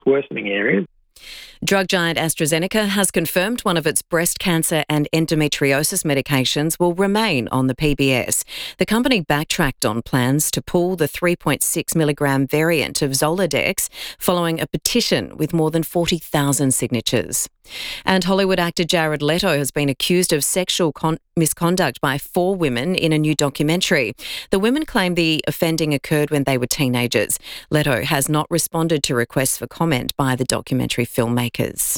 worsening areas. Drug giant AstraZeneca has confirmed one of its breast cancer and endometriosis medications will remain on the PBS. The company backtracked on plans to pull the 3.6 milligram variant of Zoladex following a petition with more than 40,000 signatures. And Hollywood actor Jared Leto has been accused of sexual misconduct by 4 women in a new documentary. The women claim the offending occurred when they were teenagers. Leto has not responded to requests for comment by the documentary filmmakers.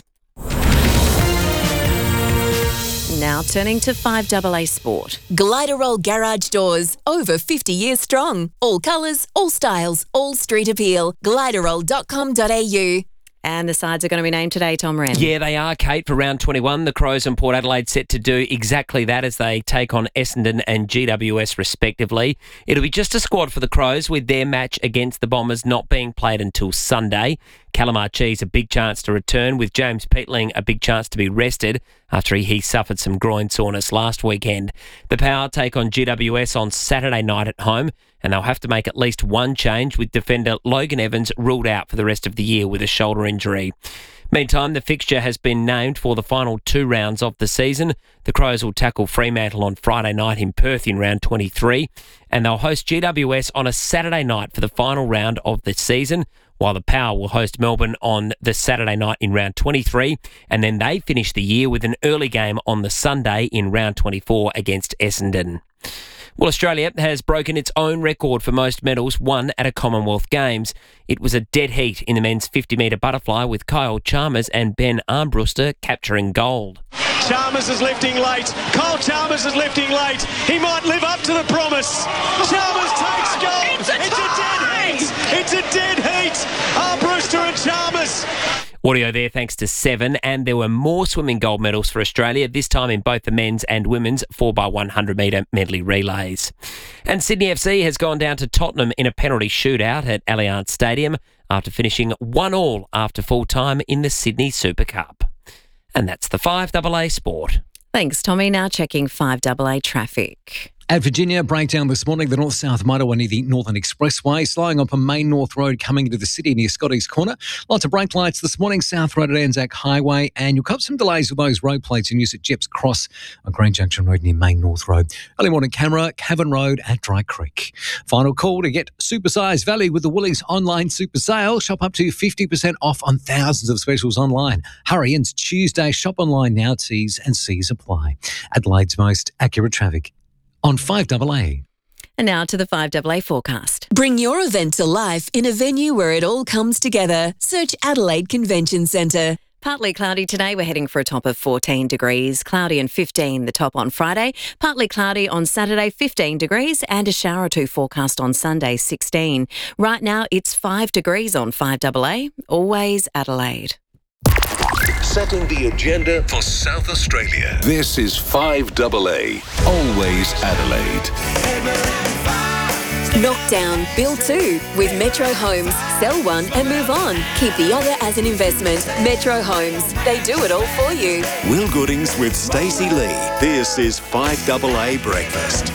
Now turning to 5AA Sport. Gliderol Garage Doors, over 50 years strong. All colours, all styles, all street appeal. Gliderol.com.au. And the sides are going to be named today, Tom Wren. Yeah, they are, Kate, for round 21. The Crows and Port Adelaide set to do exactly that as they take on Essendon and GWS respectively. It'll be just a squad for the Crows, with their match against the Bombers not being played until Sunday. Callum Archie's a big chance to return, with James Peatling a big chance to be rested after he suffered some groin soreness last weekend. The Power take on GWS on Saturday night at home, and they'll have to make at least one change, with defender Logan Evans ruled out for the rest of the year with a shoulder injury. Meantime, the fixture has been named for the final 2 rounds of the season. The Crows will tackle Fremantle on Friday night in Perth in round 23, and they'll host GWS on a Saturday night for the final round of the season, while the Power will host Melbourne on the Saturday night in round 23, and then they finish the year with an early game on the Sunday in round 24 against Essendon. Well, Australia has broken its own record for most medals won at a Commonwealth Games. It was a dead heat in the men's 50-metre butterfly, with Kyle Chalmers and Ben Armbruster capturing gold. Chalmers is lifting late. Kyle Chalmers is lifting late. He might live up to the promise. Chalmers takes gold. It's a dead heat. It's a dead heat. Armbruster and Chalmers. Audio there thanks to Seven, and there were more swimming gold medals for Australia, this time in both the men's and women's 4x100 metre medley relays. And Sydney FC has gone down to Tottenham in a penalty shootout at Allianz Stadium after finishing 1-1 after full time in the Sydney Super Cup. And that's the 5AA Sport. Thanks, Tommy. Now checking 5AA traffic. At Virginia, breakdown this morning, the north-south motorway near the Northern Expressway, slowing up on Main North Road coming into the city near Scotty's Corner. Lots of brake lights this morning, South Road at Anzac Highway, and you'll cop some delays with those road plates in use at Jeps Cross on Green Junction Road near Main North Road. Early morning camera, Cavan Road at Dry Creek. Final call to get supersized value with the Woolies online super sale. Shop up to 50% off on thousands of specials online. Hurry, it's Tuesday. Shop online now. T's and C's apply. Adelaide's most accurate traffic on 5AA. And now to the 5AA forecast. Bring your event to life in a venue where it all comes together. Search Adelaide Convention Centre. Partly cloudy today. We're heading for a top of 14 degrees. Cloudy and 15 the top on Friday. Partly cloudy on Saturday, 15 degrees, and a shower or two forecast on Sunday, 16. Right now, it's 5 degrees on 5AA. Always Adelaide. Setting the agenda for South Australia. This is 5AA, always Adelaide. Knockdown, build 2 with Metro Homes. Sell one and move on. Keep the other as an investment. Metro Homes. They do it all for you. Will Goodings with Stacey Lee. This is 5AA Breakfast.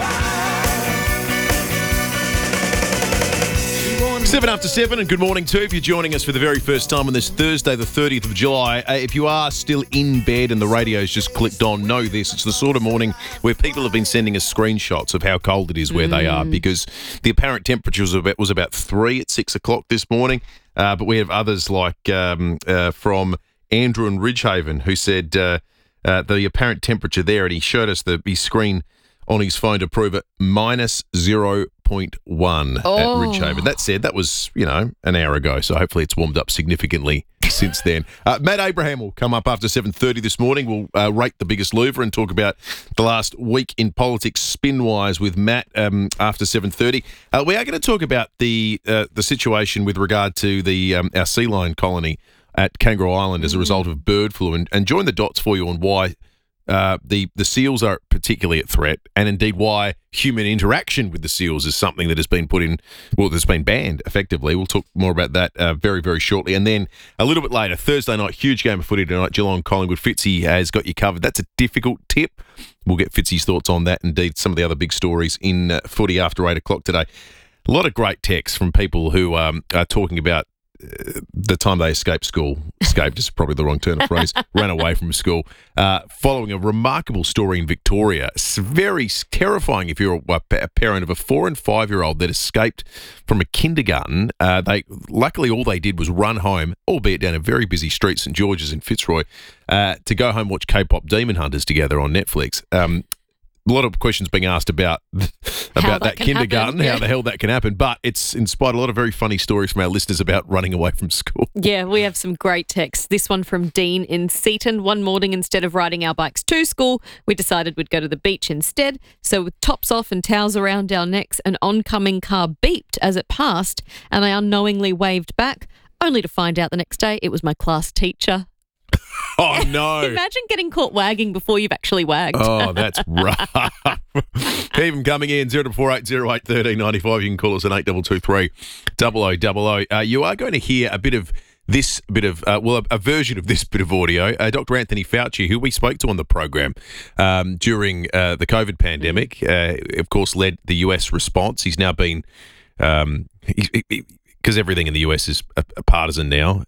7 after 7, and good morning too if you're joining us for the very first time on this Thursday, the 30th of July. If you are still in bed and the radio's just clicked on, know this. It's the sort of morning where people have been sending us screenshots of how cold it is where they are, because the apparent temperature was about 3 at 6 o'clock this morning. But we have others like from Andrew in Ridgehaven who said the apparent temperature there, and he showed us his screen on his phone to prove it, minus 0.1 at Ridgehaven. That said, that was, an hour ago, so hopefully it's warmed up significantly since then. Matt Abraham will come up after 7:30 this morning. We'll rate the biggest loser and talk about the last week in politics spin-wise with Matt after 7:30. We are going to talk about the situation with regard to our sea lion colony at Kangaroo Island as a result of bird flu, and join the dots for you on why the seals are particularly at threat, and indeed why human interaction with the seals is something that has been that's been banned effectively. We'll talk more about that very, very shortly. And then a little bit later, Thursday night, huge game of footy tonight, Geelong Collingwood. Fitzy has got you covered. That's a difficult tip. We'll get Fitzy's thoughts on that, indeed some of the other big stories in footy after 8 o'clock today. A lot of great texts from people who are talking about the time they escaped school, escaped is probably the wrong turn of phrase, ran away from school, following a remarkable story in Victoria. It's very terrifying if you're a parent of a 4 and 5 year old that escaped from a kindergarten. Luckily all they did was run home, albeit down a very busy street, St George's in Fitzroy, to go home and watch K-pop Demon Hunters together on Netflix. A lot of questions being asked about that kindergarten, how the hell that can happen. But it's inspired a lot of very funny stories from our listeners about running away from school. Yeah, we have some great texts. This one from Dean in Seaton. One morning, instead of riding our bikes to school, we decided we'd go to the beach instead. So with tops off and towels around our necks, an oncoming car beeped as it passed, and I unknowingly waved back, only to find out the next day it was my class teacher. Oh, no. Imagine getting caught wagging before you've actually wagged. Oh, that's rough. Keep them coming in, 0480 1395. You can call us at 8223 0000. You are going to hear a version of this bit of audio. Dr. Anthony Fauci, who we spoke to on the program during the COVID pandemic, of course, led the US response. He's now been... because everything in the US is a partisan now,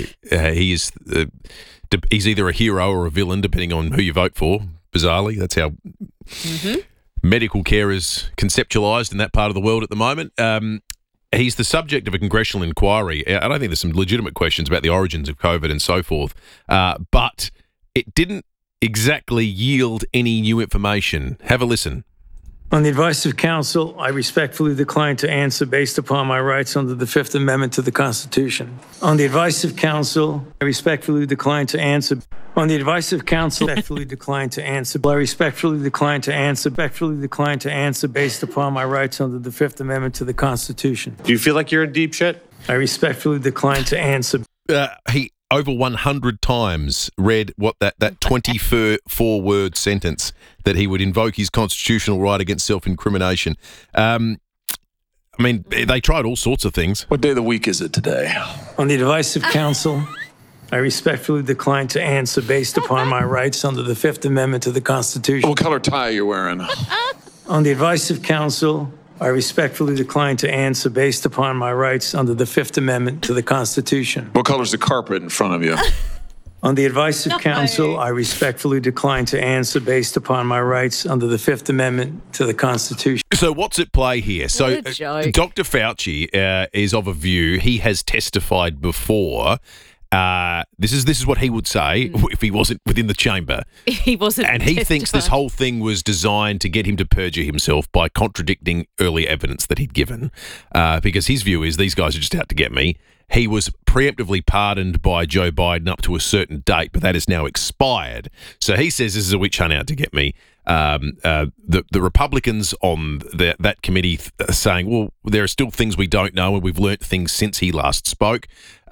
he's either a hero or a villain, depending on who you vote for, bizarrely. That's how medical care is conceptualised in that part of the world at the moment. He's the subject of a congressional inquiry. I don't think there's some legitimate questions about the origins of COVID and so forth, but it didn't exactly yield any new information. Have a listen. On the advice of counsel, I respectfully decline to answer based upon my rights under the Fifth Amendment to the Constitution. On the advice of counsel, I respectfully decline to answer. On the advice of counsel, I respectfully decline to answer. I respectfully decline to answer. Respectfully decline to answer based upon my rights under the Fifth Amendment to the Constitution. Do you feel like you're in deep shit? I respectfully decline to answer. He over 100 times read what that 24-word sentence that he would invoke his constitutional right against self-incrimination. I mean, they tried all sorts of things. What day of the week is it today? On the advice of counsel, I respectfully decline to answer based upon my rights under the Fifth Amendment to the Constitution. What color tie are you wearing? On the advice of counsel, I respectfully decline to answer based upon my rights under the Fifth Amendment to the Constitution. What color's the carpet in front of you? On the advice of counsel, I respectfully decline to answer based upon my rights under the Fifth Amendment to the Constitution. So what's at play here? So joke. Dr. Fauci is of a view, he has testified before. This is what he would say if he wasn't within the chamber. He wasn't. And he thinks this whole thing was designed to get him to perjure himself by contradicting early evidence that he'd given. Because his view is these guys are just out to get me. He was preemptively pardoned by Joe Biden up to a certain date, but that is now expired. So he says this is a witch hunt out to get me. The Republicans on that committee are saying, well, there are still things we don't know, and we've learnt things since he last spoke.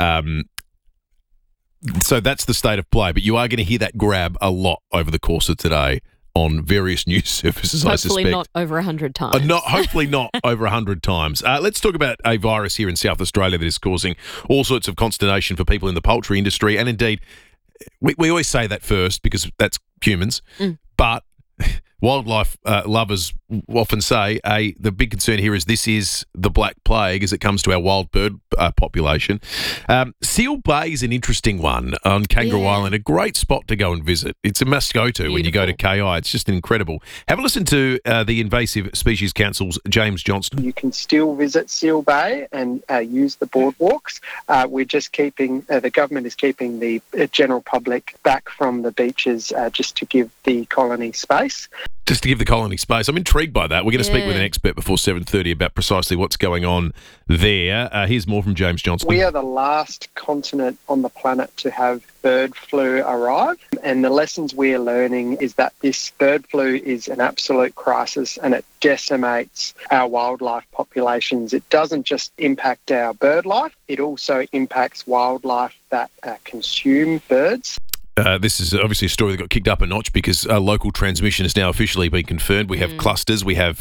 So that's the state of play. But you are going to hear that grab a lot over the course of today on various news services, I suspect. Hopefully not over 100 times. Hopefully not over 100 times. Let's talk about a virus here in South Australia that is causing all sorts of consternation for people in the poultry industry. And indeed, we always say that first because that's humans. But wildlife lovers often say the big concern here is this is the Black Plague as it comes to our wild bird population. Seal Bay is an interesting one on Kangaroo Island, a great spot to go and visit. It's a must-go-to when you go to KI. It's just incredible. Have a listen to the Invasive Species Council's James Johnston. You can still visit Seal Bay and use the boardwalks. We're just keeping, the government is keeping the general public back from the beaches just to give the colony space. Just to give the colony space. I'm intrigued by that. We're going to speak with an expert before 7:30 about precisely what's going on there. Here's more from James Johnston. We are the last continent on the planet to have bird flu arrive, and the lessons we are learning is that this bird flu is an absolute crisis and it decimates our wildlife populations. It doesn't just impact our bird life, it also impacts wildlife that consume birds. This is obviously a story that got kicked up a notch because local transmission has now officially been confirmed. We have clusters. We have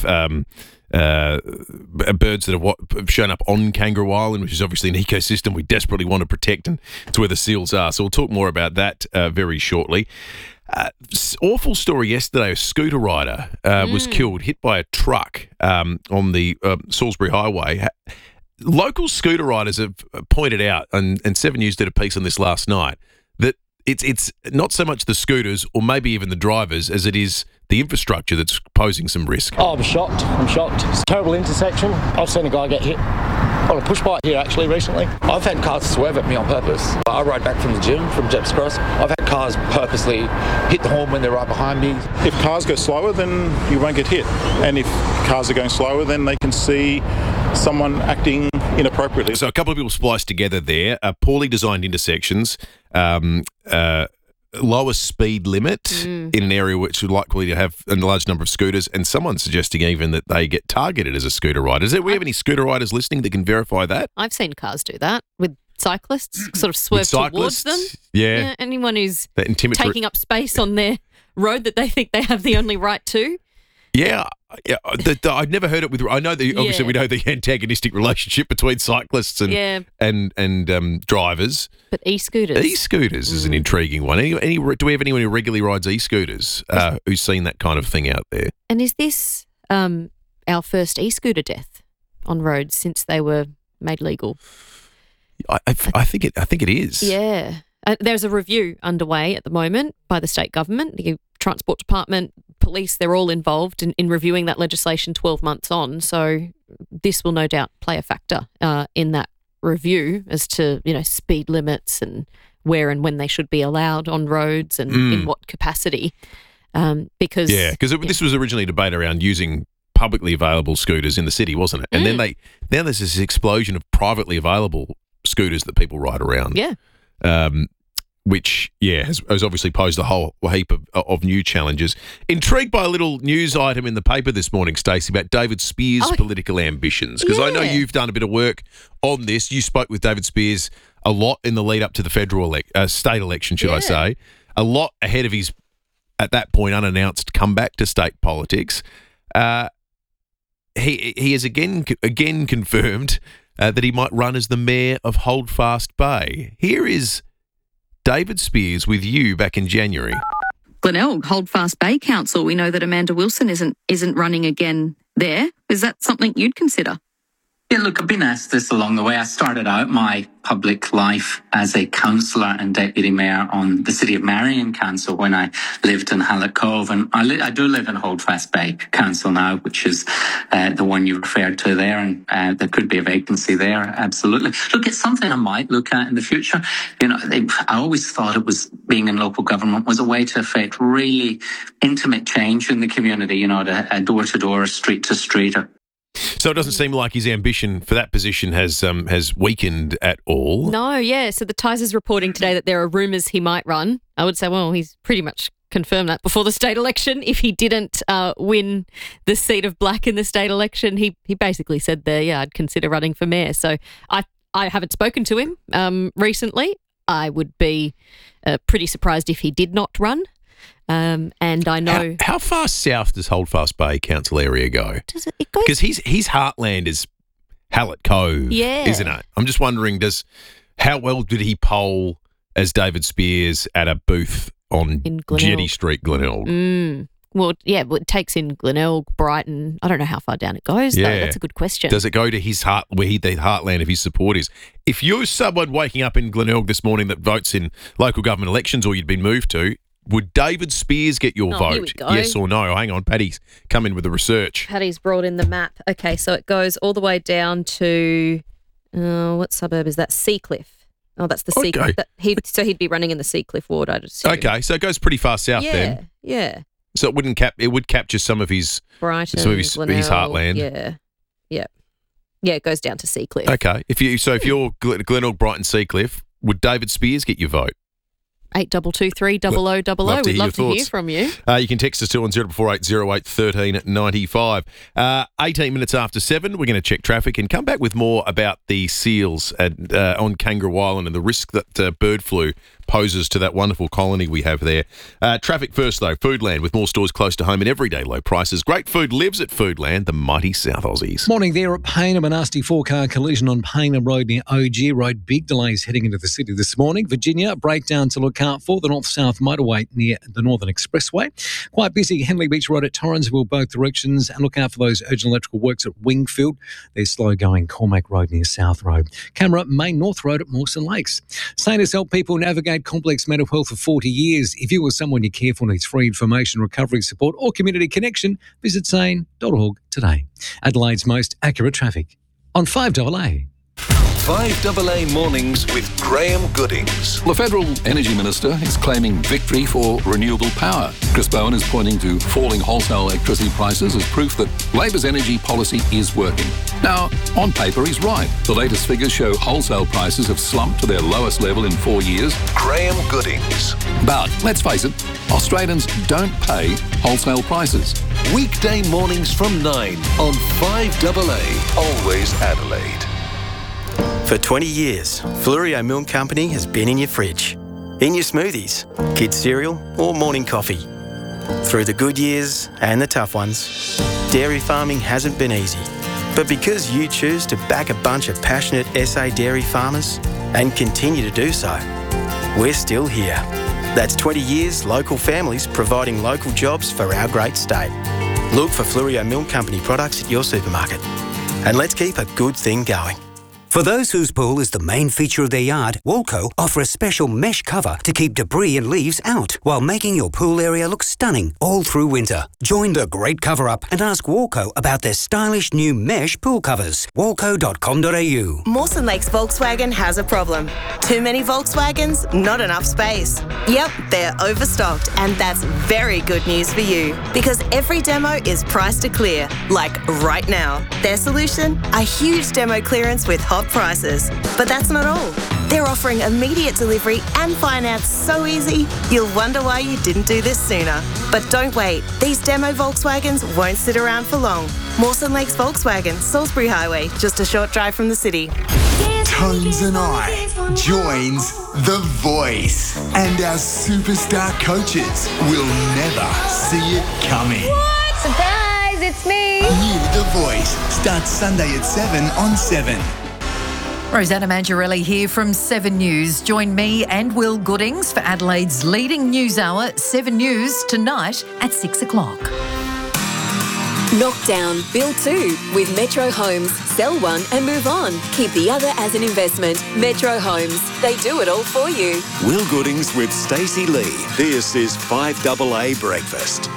birds that have shown up on Kangaroo Island, which is obviously an ecosystem we desperately want to protect, and it's where the seals are. So we'll talk more about that very shortly. Awful story yesterday. A scooter rider was killed, hit by a truck on the Salisbury Highway. local scooter riders have pointed out, and 7 News did a piece on this last night, that it's not so much the scooters or maybe even the drivers as it is the infrastructure that's posing some risk. Oh, I'm shocked. It's a terrible intersection. I've seen a guy get hit on a push bike here actually recently. I've had cars swerve at me on purpose. I ride back from the gym from Jeps Cross. I've had cars purposely hit the horn when they're right behind me. If cars go slower, then you won't get hit. And if cars are going slower, then they can see someone acting inappropriately. So a couple of people spliced together there. Poorly designed intersections, lower speed limit in an area which is likely to have a large number of scooters, and someone suggesting even that they get targeted as a scooter rider. Do we have any scooter riders listening that can verify that? I've seen cars do that with cyclists, sort of swerve towards them. Yeah. Anyone who's taking up space on their road that they think they have the only right to. Yeah. I'd never heard it with. I know that obviously we know the antagonistic relationship between cyclists and drivers. But e-scooters. E-scooters is an intriguing one. Do we have anyone who regularly rides e-scooters who's seen that kind of thing out there? And is this our first e-scooter death on roads since they were made legal? I think it is. Yeah. There's a review underway at the moment by the state government, the Transport Department, police, they're all involved in reviewing that legislation 12 months on. So this will no doubt play a factor in that review as to, speed limits and where and when they should be allowed on roads and in what capacity. Because this was originally a debate around using publicly available scooters in the city, wasn't it? And then now there's this explosion of privately available scooters that people ride around. Yeah. Which has obviously posed a whole heap of new challenges. Intrigued by a little news item in the paper this morning, Stacey, about David Speers' political ambitions, because I know you've done a bit of work on this. You spoke with David Speers a lot in the lead up to the federal state election, should I say, a lot ahead of his, at that point, unannounced comeback to state politics. He has again confirmed that he might run as the mayor of Holdfast Bay. Here is David Speers with you back in January. Glenelg, Holdfast Bay Council. We know that Amanda Wilson isn't running again there. Is that something you'd consider? Yeah, look, I've been asked this along the way. I started out my public life as a councillor and deputy mayor on the City of Marion Council when I lived in Hallett Cove. And I do live in Holdfast Bay Council now, which is the one you referred to there. And there could be a vacancy there, absolutely. Look, it's something I might look at in the future. I always thought it was being in local government was a way to affect really intimate change in the community, to door to door, street to street. So it doesn't seem like his ambition for that position has weakened at all. No, yeah. So the Times is reporting today that there are rumours he might run. I would say, well, he's pretty much confirmed that before the state election. If he didn't win the seat of Black in the state election, he basically said there, I'd consider running for mayor. So I haven't spoken to him recently. I would be pretty surprised if he did not run. And I know... How far south does Holdfast Bay Council area go? Does it go... Because his heartland is Hallett Cove, isn't it? I'm just wondering, how well did he poll as David Speers at a booth on Jetty Street, Glenelg? Well, it takes in Glenelg, Brighton. I don't know how far down it goes, though. That's a good question. Does it go to his heart, the heartland of his support is? If you're someone waking up in Glenelg this morning that votes in local government elections or you'd been moved to, would David Speers get your vote? Here we go. Yes or no? Hang on, Paddy's come in with the research. Paddy's brought in the map. Okay, so it goes all the way down to, what suburb is that? Seacliff. Oh, that's the Seacliff. Okay. So he'd be running in the Seacliff ward, I'd assume. Okay, so it goes pretty far south then. Yeah. So it would capture some of his Brighton, his heartland. Yeah. It goes down to Seacliff. Okay. If you're Glenelg, Brighton, Seacliff, would David Speers get your vote? 8223 0000. We'd love to hear from you. You can text us to on 0448 08 1395. 18 minutes after 7, we're going to check traffic and come back with more about the seals on Kangaroo Island and the risk that bird flu poses to that wonderful colony we have there. Traffic first, though. Foodland, with more stores close to home and everyday low prices. Great food lives at Foodland, the mighty South Aussies. Morning there at Payneham. A nasty four-car collision on Payneham Road near OG Road. Big delays heading into the city this morning. Virginia, a breakdown to look out for. The north-south motorway near the Northern Expressway. Quite busy Henley Beach Road at Torrensville, both directions. And look out for those urgent electrical works at Wingfield. They're slow going Cormac Road near South Road. Camera, Main North Road at Mawson Lakes. Sane has helped people navigate complex mental health for 40 years. If you or someone you care for needs free information, recovery support or community connection, visit sane.org today. Adelaide's most accurate traffic on 5AA. 5AA Mornings with Graham Goodings. The Federal Energy Minister is claiming victory for renewable power. Chris Bowen is pointing to falling wholesale electricity prices as proof that Labor's energy policy is working. Now, on paper, he's right. The latest figures show wholesale prices have slumped to their lowest level in 4 years. Graham Goodings. But, let's face it, Australians don't pay wholesale prices. Weekday mornings from 9 on 5AA. Always Adelaide. For 20 years, Flurio Milk Company has been in your fridge, in your smoothies, kids' cereal or morning coffee. Through the good years and the tough ones, dairy farming hasn't been easy. But because you choose to back a bunch of passionate SA dairy farmers and continue to do so, we're still here. That's 20 years local families providing local jobs for our great state. Look for Flurio Milk Company products at your supermarket. And let's keep a good thing going. For those whose pool is the main feature of their yard, Walco offer a special mesh cover to keep debris and leaves out while making your pool area look stunning all through winter. Join the great cover-up and ask Walco about their stylish new mesh pool covers. Walco.com.au. Mawson Lakes Volkswagen has a problem. Too many Volkswagens, not enough space. Yep, they're overstocked, and that's very good news for you because every demo is priced to clear, like right now. Their solution? A huge demo clearance with hot prices. But that's not all. They're offering immediate delivery and finance so easy, you'll wonder why you didn't do this sooner. But don't wait. These demo Volkswagens won't sit around for long. Mawson Lakes Volkswagen, Salisbury Highway, just a short drive from the city. Tones and I joins The Voice, and our superstar coaches will never see it coming. What? Surprise, it's me! New The Voice starts Sunday at 7 on 7. Rosanna Mangiarelli here from 7 News. Join me and Will Goodings for Adelaide's leading news hour, 7 News, tonight at 6 o'clock. Knockdown, build two with Metro Homes. Sell one and move on. Keep the other as an investment. Metro Homes. They do it all for you. Will Goodings with Stacey Lee. This is 5AA Breakfast.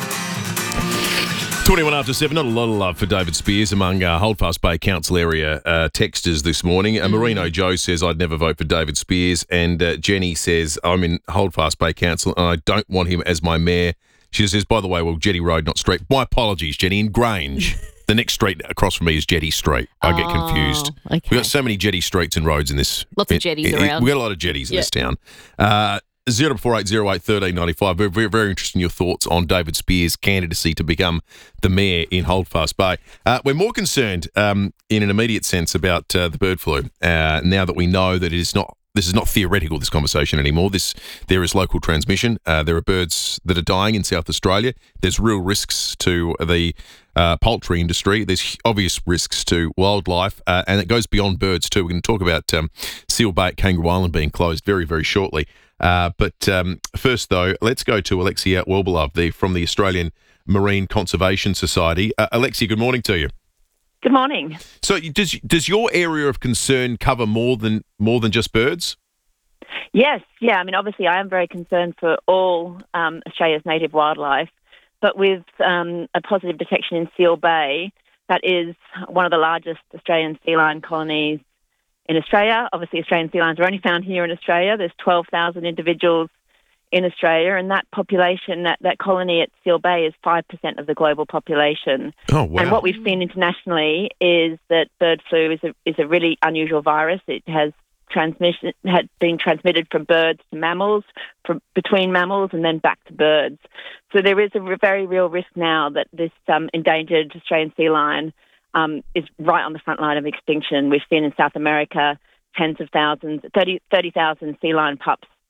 21 after 7, not a lot of love for David Spears among Holdfast Bay Council area texters this morning. Marino Joe says, I'd never vote for David Spears. And Jenny says, I'm in Holdfast Bay Council and I don't want him as my mayor. She says, by the way, well, Jetty Road, not street. My apologies, Jenny, in Grange. The next street across from me is Jetty Street. I get confused. Okay. We've got so many Jetty streets and roads in this. Lots of jetties around. We've got a lot of jetties in this town. 048008 1395. Very, very interested in your thoughts on David Spears' candidacy to become the mayor in Holdfast Bay. We're more concerned in an immediate sense about the bird flu now that we know that this is not theoretical, this conversation anymore. There is local transmission. There are birds that are dying in South Australia. There's real risks to the poultry industry. There's obvious risks to wildlife, and it goes beyond birds too. We're going to talk about Seal Bay at Kangaroo Island being closed very, very shortly. But first, though, let's go to Alexia Wellbeloved from the Australian Marine Conservation Society. Alexia, good morning to you. Good morning. So does your area of concern cover more than just birds? Yes, yeah. I mean, obviously, I am very concerned for all Australia's native wildlife, but with a positive detection in Seal Bay, that is one of the largest Australian sea lion colonies in Australia. Obviously, Australian sea lions are only found here in Australia. There's 12,000 individuals in Australia, and that population, that colony at Seal Bay is 5% of the global population. Oh, wow. And what we've seen internationally is that bird flu is a really unusual virus. It has been transmitted from birds to mammals, from between mammals, and then back to birds. So there is a very real risk now that this endangered Australian sea lion is right on the front line of extinction. We've seen in South America tens of thousands, 30,000 sea lion pups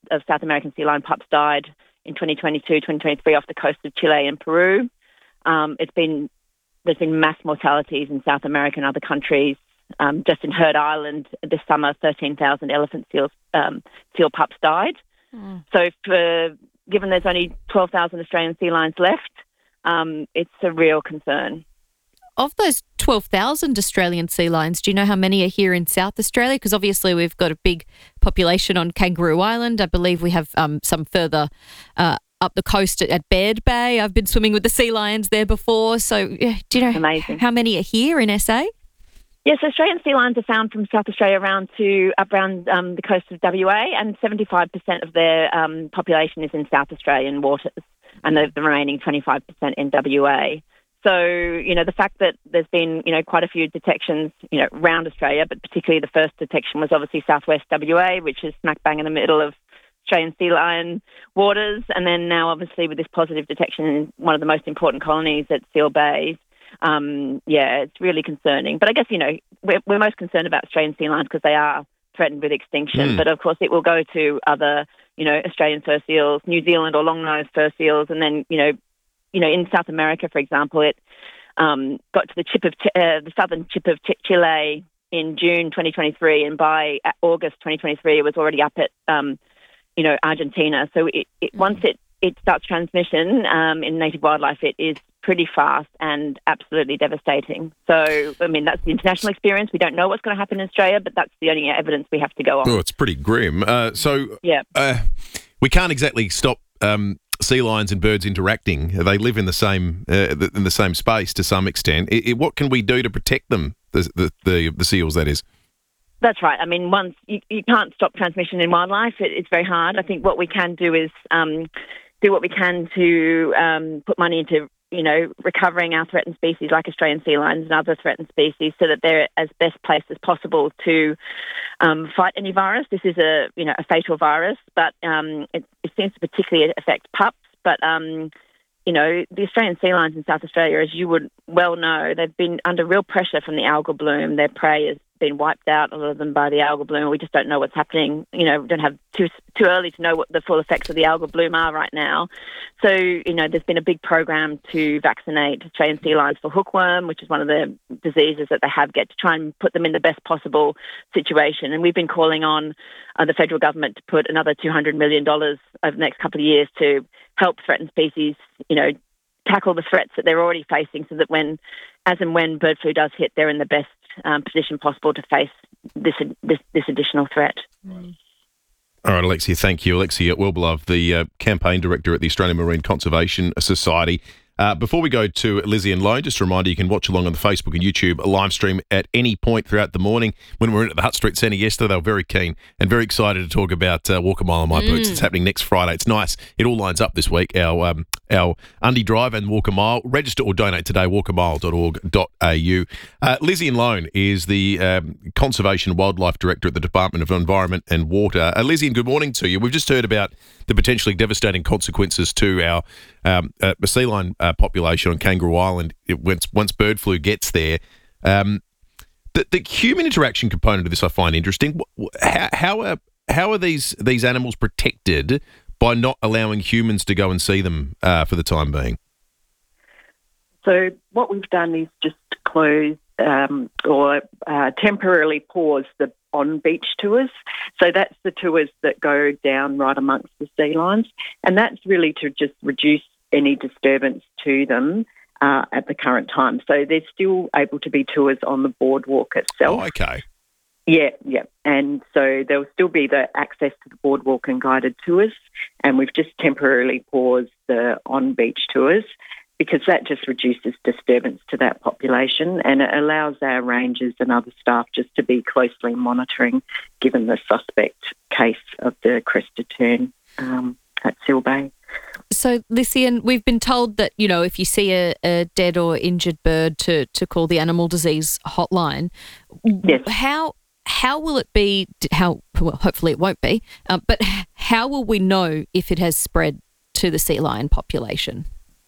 of South American sea lion pups died in 2022, 2023 off the coast of Chile and Peru. There's been mass mortalities in South America and other countries. Just in Heard Island this summer, 13,000 elephant seal pups died. So given there's only 12,000 Australian sea lions left, it's a real concern. Of those 12,000 Australian sea lions, do you know how many are here in South Australia? Because obviously we've got a big population on Kangaroo Island. I believe we have some further up the coast at Baird Bay. I've been swimming with the sea lions there before. So do you know how many are here in SA? Yes, Australian sea lions are found from South Australia around the coast of WA, and 75% of their population is in South Australian waters, and the remaining 25% in WA. So, the fact that there's been, quite a few detections, around Australia, but particularly the first detection was obviously southwest WA, which is smack bang in the middle of Australian sea lion waters, and then now obviously with this positive detection in one of the most important colonies at Seal Bay. It's really concerning. But I guess, we're most concerned about Australian sea lions because they are threatened with extinction. But of course it will go to other, Australian fur seals, New Zealand or long-nosed fur seals, and then, in South America, for example, it got to the southern tip of Chile in June 2023, and by August 2023, it was already up at, Argentina. So once it starts transmission in native wildlife, it is pretty fast and absolutely devastating. So, that's the international experience. We don't know what's going to happen in Australia, but that's the only evidence we have to go on. Oh, it's pretty grim. We can't exactly stop sea lions and birds interacting. They live in the same space to some extent. What can we do to protect them, the seals, that is? That's right. Once you can't stop transmission in wildlife, it's very hard. I think what we can do is do what we can to put money into, recovering our threatened species like Australian sea lions and other threatened species, so that they're as best placed as possible to fight any virus. This is a fatal virus, but it seems to particularly affect pups. But the Australian sea lions in South Australia, as you would well know, they've been under real pressure from the algal bloom. Their prey has been wiped out, a lot of them, by the algal bloom. We just don't know what's happening. We don't have too early to know what the full effects of the algal bloom are right now. So, there's been a big program to vaccinate Australian sea lions for hookworm, which is one of the diseases that they have, to try and put them in the best possible situation. And we've been calling on the federal government to put another $200 million over the next couple of years to help threatened species, tackle the threats that they're already facing, so that when bird flu does hit, they're in the best position possible to face this additional threat. All right, Alexia, thank you. Alexia Wilbelove, the campaign director at the Australian Marine Conservation Society. Before we go to Lizzie and Lone, just a reminder, you can watch along on the Facebook and YouTube live stream at any point throughout the morning. When we were at the Hutt Street Centre yesterday, they were very keen and very excited to talk about Walk a Mile in My Boots. It's happening next Friday. It's nice. It all lines up this week, our Undie Drive and Walk a Mile. Register or donate today, walkamile.org.au. Lizzie and Lone is the Conservation Wildlife Director at the Department of Environment and Water. Lizzie, and good morning to you. We've just heard about the potentially devastating consequences to our sea lion population on Kangaroo Island once bird flu gets there. The human interaction component of this I find interesting. How are these animals protected by not allowing humans to go and see them for the time being? So what we've done is just close or temporarily pause the on-beach tours. So that's the tours that go down right amongst the sea lions, and that's really to just reduce any disturbance to them at the current time. So there's still able to be tours on the boardwalk itself. Oh, okay. Yeah. And so there'll still be the access to the boardwalk and guided tours, and we've just temporarily paused the on-beach tours because that just reduces disturbance to that population, and it allows our rangers and other staff just to be closely monitoring, given the suspect case of the crested tern at Seal Bay. So, Lycian, we've been told that, if you see a dead or injured bird to call the animal disease hotline. Yes. How will it be, well, hopefully it won't be, but how will we know if it has spread to the sea lion population?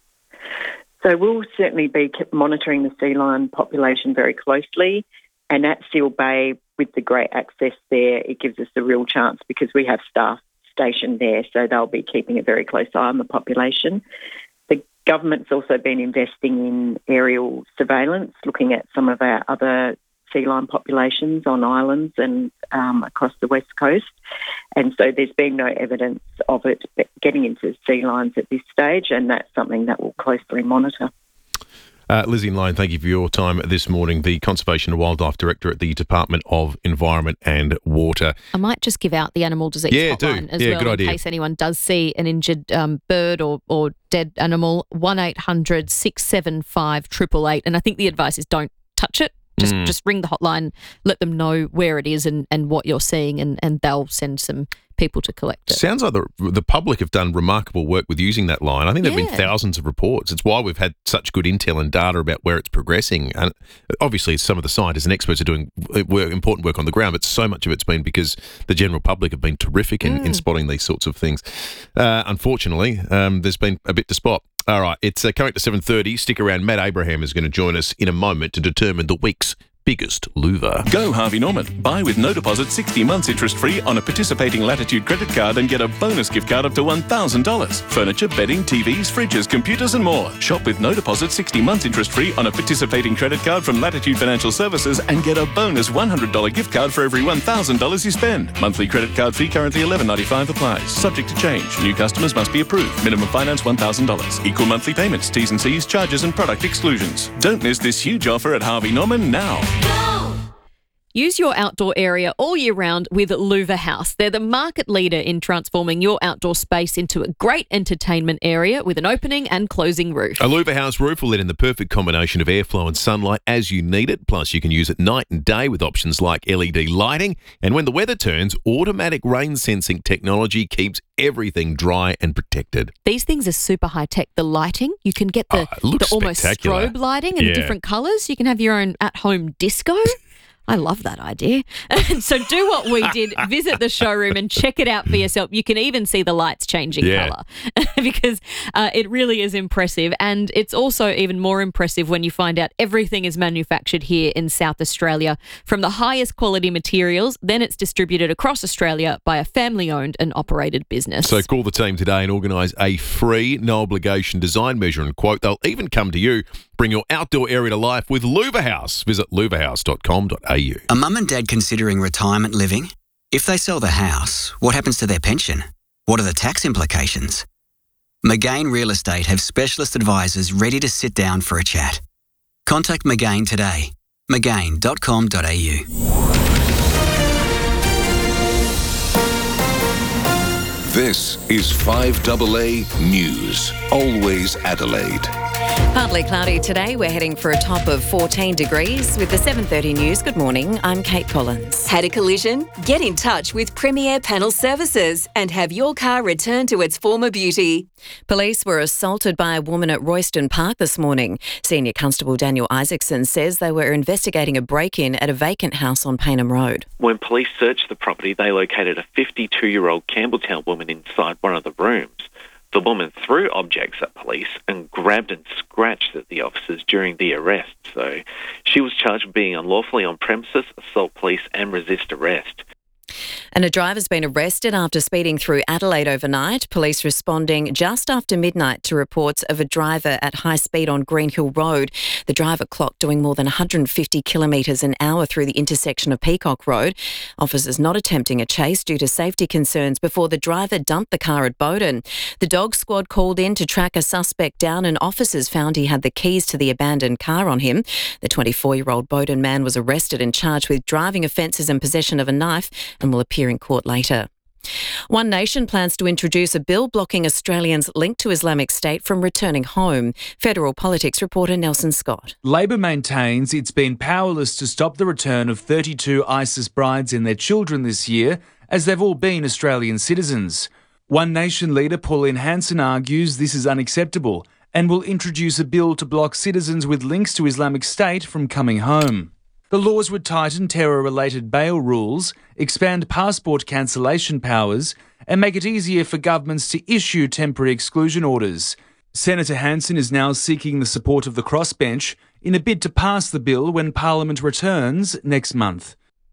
So we'll certainly be monitoring the sea lion population very closely, and at Seal Bay, with the great access there, it gives us a real chance because we have staff stationed there, so they'll be keeping a very close eye on the population. The government's also been investing in aerial surveillance, looking at some of our other sea lion populations on islands and across the west coast. And so there's been no evidence of it getting into sea lions at this stage, and that's something that we'll closely monitor. Lizzie Lane, thank you for your time this morning, the Conservation and Wildlife Director at the Department of Environment and Water. I might just give out the animal disease hotline as well, good idea. In case anyone does see an injured bird or dead animal. 1800 675 888. And I think the advice is don't touch it. Just ring the hotline, let them know where it is and what you're seeing, and they'll send some people to collect it. Sounds like the public have done remarkable work with using that line. I think there have been thousands of reports. It's why we've had such good intel and data about where it's progressing. And obviously some of the scientists and experts are doing important work on the ground, but so much of it's been because the general public have been terrific in spotting these sorts of things. Unfortunately, there's been a bit to spot. All right, it's coming to 7:30. Stick around. Matt Abraham is going to join us in a moment to determine the week's biggest louver. Go Harvey Norman. Buy with no deposit 60 months interest-free on a participating Latitude credit card and get a bonus gift card up to $1,000. Furniture, bedding, TVs, fridges, computers and more. Shop with no deposit 60 months interest-free on a participating credit card from Latitude Financial Services and get a bonus $100 gift card for every $1,000 you spend. Monthly credit card fee currently $11.95 applies. Subject to change. New customers must be approved. Minimum finance $1,000. Equal monthly payments. T's and C's, charges and product exclusions. Don't miss this huge offer at Harvey Norman now. Use your outdoor area all year round with Louver House. They're the market leader in transforming your outdoor space into a great entertainment area with an opening and closing roof. A Louver House roof will let in the perfect combination of airflow and sunlight as you need it. Plus, you can use it night and day with options like LED lighting. And when the weather turns, automatic rain sensing technology keeps everything dry and protected. These things are super high tech. The lighting, you can get the almost strobe lighting in different colours. You can have your own at-home disco. I love that idea. So do what we did. Visit the showroom and check it out for yourself. You can even see the lights changing colour because it really is impressive. And it's also even more impressive when you find out everything is manufactured here in South Australia from the highest quality materials. Then it's distributed across Australia by a family-owned and operated business. So call the team today and organise a free, no-obligation design measure and quote. They'll even come to you. Bring your outdoor area to life with Louver House. Visit louverhouse.com.au. A mum and dad considering retirement living? If they sell the house, what happens to their pension? What are the tax implications? McGain Real Estate have specialist advisors ready to sit down for a chat. Contact McGain today. McGain.com.au. This is 5AA News. Always Adelaide. Partly cloudy today. We're heading for a top of 14 degrees. With the 7:30 news, good morning. I'm Kate Collins. Had a collision? Get in touch with Premier Panel Services and have your car returned to its former beauty. Police were assaulted by a woman at Royston Park this morning. Senior Constable Daniel Isaacson says they were investigating a break-in at a vacant house on Paynham Road. When police searched the property, they located a 52-year-old Campbelltown woman inside one of the rooms. The woman threw objects at police and grabbed and scratched at the officers during the arrest. So she was charged with being unlawfully on premises, assault police and resist arrest. And a driver's been arrested after speeding through Adelaide overnight. Police responding just after midnight to reports of a driver at high speed on Greenhill Road. The driver clocked doing more than 150 kilometres an hour through the intersection of Peacock Road. Officers not attempting a chase due to safety concerns before the driver dumped the car at Bowden. The dog squad called in to track a suspect down and officers found he had the keys to the abandoned car on him. The 24-year-old Bowden man was arrested and charged with driving offences and possession of a knife and will appear in court later. One Nation plans to introduce a bill blocking Australians linked to Islamic State from returning home. Federal Politics reporter Nelson Scott. Labor maintains it's been powerless to stop the return of 32 ISIS brides and their children this year, as they've all been Australian citizens. One Nation leader Pauline Hanson argues this is unacceptable and will introduce a bill to block citizens with links to Islamic State from coming home. The laws would tighten terror-related bail rules, expand passport cancellation powers, and make it easier for governments to issue temporary exclusion orders. Senator Hanson is now seeking the support of the crossbench in a bid to pass the bill when Parliament returns next month.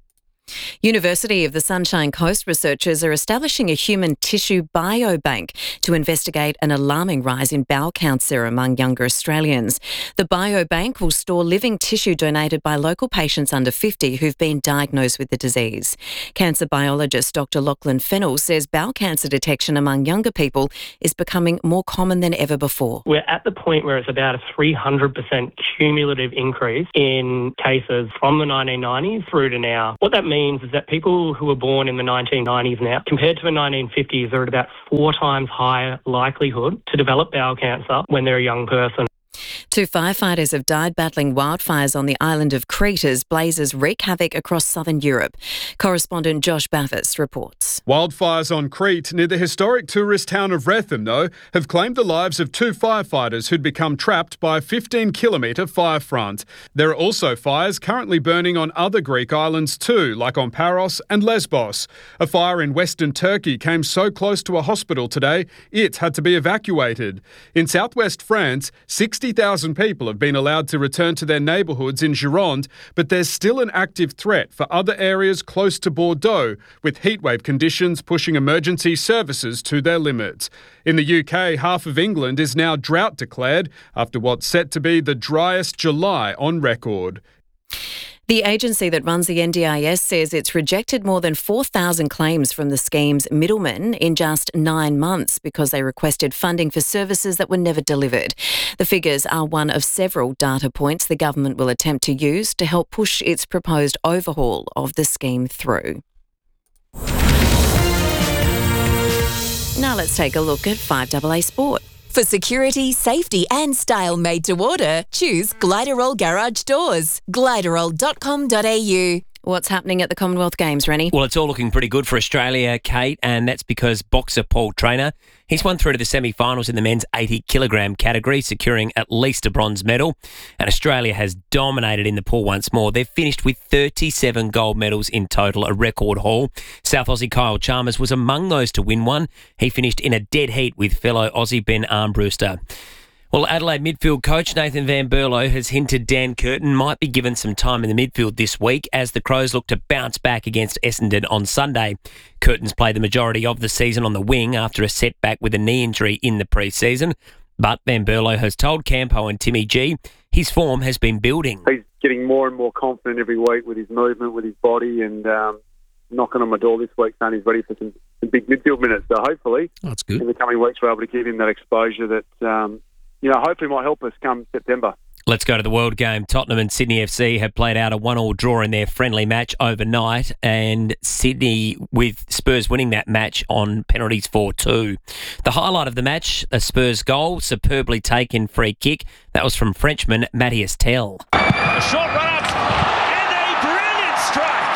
University of the Sunshine Coast researchers are establishing a human tissue biobank to investigate an alarming rise in bowel cancer among younger Australians. The biobank will store living tissue donated by local patients under 50 who've been diagnosed with the disease. Cancer biologist Dr. Lachlan Fennell says bowel cancer detection among younger people is becoming more common than ever before. We're at the point where it's about a 300% cumulative increase in cases from the 1990s through to now. What that means is that people who were born in the 1990s now, compared to the 1950s, are at about 4 times higher likelihood to develop bowel cancer when they're a young person. 2 firefighters have died battling wildfires on the island of Crete as blazes wreak havoc across southern Europe. Correspondent Josh Bavis reports. Wildfires on Crete near the historic tourist town of Rethym, though, have claimed the lives of 2 firefighters who'd become trapped by a 15-kilometre fire front. There are also fires currently burning on other Greek islands too, like on Paros and Lesbos. A fire in western Turkey came so close to a hospital today, it had to be evacuated. In southwest France, 60,000 people have been allowed to return to their neighbourhoods in Gironde, but there's still an active threat for other areas close to Bordeaux, with heatwave conditions pushing emergency services to their limits. In the UK, half of England is now drought declared after what's set to be the driest July on record. The agency that runs the NDIS says it's rejected more than 4,000 claims from the scheme's middlemen in just 9 months because they requested funding for services that were never delivered. The figures are one of several data points the government will attempt to use to help push its proposed overhaul of the scheme through. Now let's take a look at 5AA Sport. For security, safety and style made to order, choose Gliderol Garage Doors. Gliderol.com.au. What's happening at the Commonwealth Games, Rennie? Well, it's all looking pretty good for Australia, Kate, and that's because boxer Paul Traynor, he's won through to the semi-finals in the men's 80-kilogram category, securing at least a bronze medal. And Australia has dominated in the pool once more. They've finished with 37 gold medals in total, a record haul. South Aussie Kyle Chalmers was among those to win one. He finished in a dead heat with fellow Aussie Ben Armbruster. Well, Adelaide midfield coach Nathan Van Berlo has hinted Dan Curtin might be given some time in the midfield this week as the Crows look to bounce back against Essendon on Sunday. Curtin's played the majority of the season on the wing after a setback with a knee injury in the pre-season. But Van Berlo has told Campo and Timmy G his form has been building. He's getting more and more confident every week with his movement, with his body, and knocking on my door this week saying he's ready for some big midfield minutes. So hopefully that's good. In the coming weeks we're able to give him that exposure that hopefully might help us come September. Let's go to the World Game. Tottenham and Sydney FC have played out a 1-1 draw in their friendly match overnight, and Sydney with Spurs winning that match on penalties 4-2. The highlight of the match, a Spurs goal, superbly taken free kick. That was from Frenchman Matthias Tell. A short run up and a brilliant strike.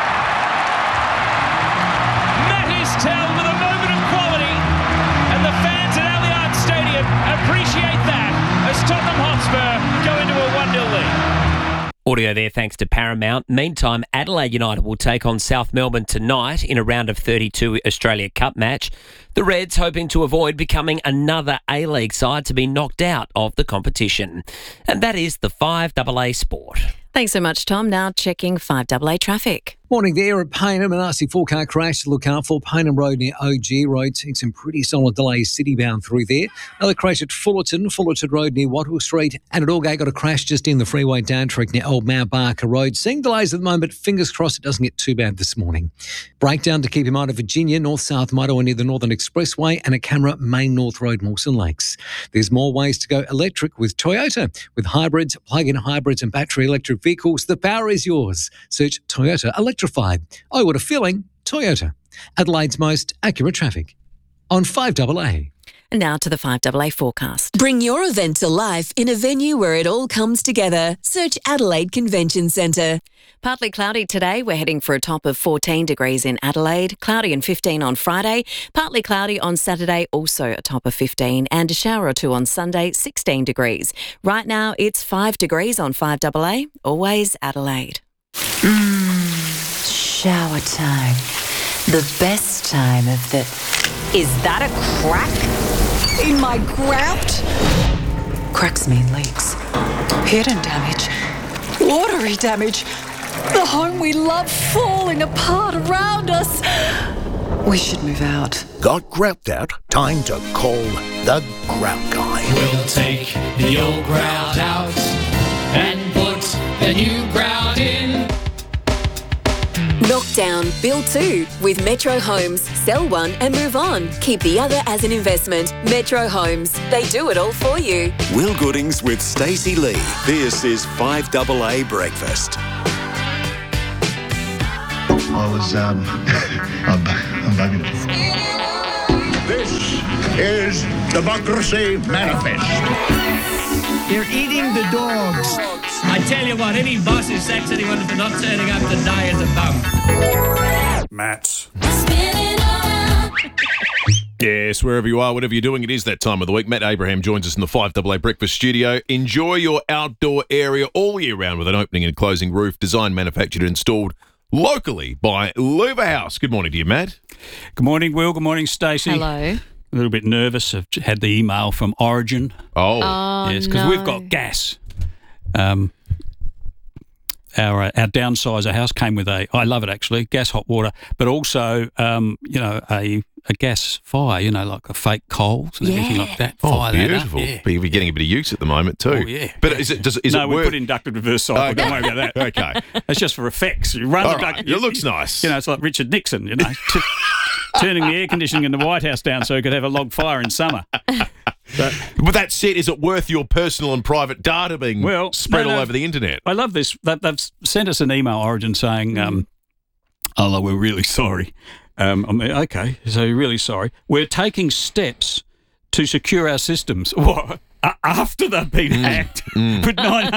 Matthias Tell with a moment of quality, and the fans at Allianz Stadium appreciate that as Tottenham Hotspur go into a 1-0 lead. Audio there thanks to Paramount. Meantime, Adelaide United will take on South Melbourne tonight in a round of 32 Australia Cup match. The Reds hoping to avoid becoming another A-League side to be knocked out of the competition. And that is the 5AA Sport. Thanks so much, Tom. Now checking 5AA traffic. Morning there at Payneham. A nasty 4-car crash to look out for. Payneham Road near OG Road. Seeing some pretty solid delays city-bound through there. Another crash at Fullerton Road near Wattle Street. And at Aldgate got a crash just in the freeway down track near Old Mount Barker Road. Seeing delays at the moment, but fingers crossed it doesn't get too bad this morning. Breakdown to keep in mind of Virginia, North-South Motorway near the Northern Expressway, and a camera Main North Road, Mawson Lakes. There's more ways to go electric with Toyota. With hybrids, plug-in hybrids and battery electric vehicles, the power is yours. Search Toyota Electrified. Oh, what a feeling. Toyota. Adelaide's most accurate traffic. On 5AA. And now to the 5AA forecast. Bring your event to life in a venue where it all comes together. Search Adelaide Convention Centre. Partly cloudy today. We're heading for a top of 14 degrees in Adelaide. Cloudy and 15 on Friday. Partly cloudy on Saturday, also a top of 15. And a shower or two on Sunday, 16 degrees. Right now, it's 5 degrees on 5AA. Always Adelaide. Shower time. The best time of the... Is that a crack in my grout? Cracks mean leaks. Hidden damage. Watery damage. The home we love falling apart around us. We should move out. Got grout out? Time to call the Grout Guy. We'll take the old grout out and put the new grout in. Knockdown, build 2 with Metro Homes. Sell one and move on. Keep the other as an investment. Metro Homes. They do it all for you. Will Goodings with Stacey Lee. This is 5AA Breakfast. I was, I'm bugging. This is Democracy Manifest. You're eating the dogs. I tell you what, any boss who sacks anyone for not turning up to die is a bum. Matt. Yes, wherever you are, whatever you're doing, it is that time of the week. Matt Abraham joins us in the 5AA Breakfast Studio. Enjoy your outdoor area all year round with an opening and closing roof, designed, manufactured and installed locally by Louver House. Good morning to you, Matt. Good morning, Will. Good morning, Stacey. Hello. A little bit nervous. I've had the email from Origin. Oh, yes, because we've got gas. Our downsizer house came with I love it actually, gas hot water, but also a gas fire, like a fake coals and everything like that. Oh, beautiful. But you'll be getting a bit of use at the moment too. Oh, yeah. But is it no, it we worth... put inducted reverse cycle. Okay. Don't worry about that. Okay. That's just for effects. You run All the right. duct. It looks nice. It's like Richard Nixon, turning the air conditioning in the White House down so he could have a log fire in summer. But that said, is it worth your personal and private data being spread all over the internet? I love this. They've sent us an email, Origin, saying, "Oh, we're really sorry." Okay, so you're really sorry. We're taking steps to secure our systems. What? After they've been hacked with